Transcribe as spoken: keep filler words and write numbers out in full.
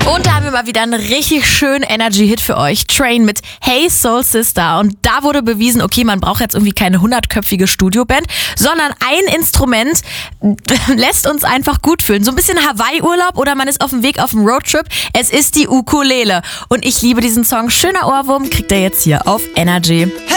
Und da haben wir mal wieder einen richtig schönen Energy-Hit für euch. Train mit Hey Soul Sister. Und da wurde bewiesen, okay, man braucht jetzt irgendwie keine hundertköpfige Studioband, sondern ein Instrument lässt uns einfach gut fühlen. So ein bisschen Hawaii-Urlaub oder man ist auf dem Weg auf dem Roadtrip. Es ist die Ukulele. Und ich liebe diesen Song. Schöner Ohrwurm kriegt ihr jetzt hier auf Energy.